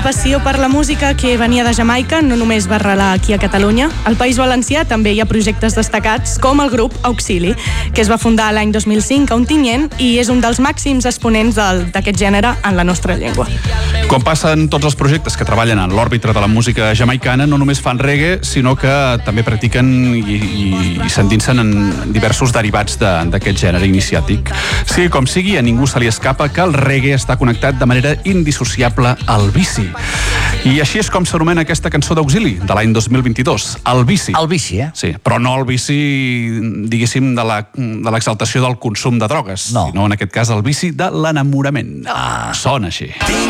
Passió per la música que venia de Jamaica no només va arrelar aquí a Catalunya. Al País Valencià també hi ha projectes destacats com el grup Auxili, que es va fundar l'any 2005 a Ontinyent i és un dels màxims exponents d'aquest gènere en la nostra llengua. Com passen tots els projectes que treballen en l'òrbita de la música jamaicana, no només fan reggae, sinó que també practiquen i s'endinsen en diversos derivats d'aquest gènere iniciàtic. Sigui com sigui, a ningú se li escapa que el reggae està connectat de manera indissociable al vici. I així és com s'anomena aquesta cançó d'Auxili, de l'any 2022, El vici. El vici, eh? Sí, però no el vici, diguéssim, de l'exaltació del consum de drogues, sinó en aquest cas el vici de l'enamorament. Sona així.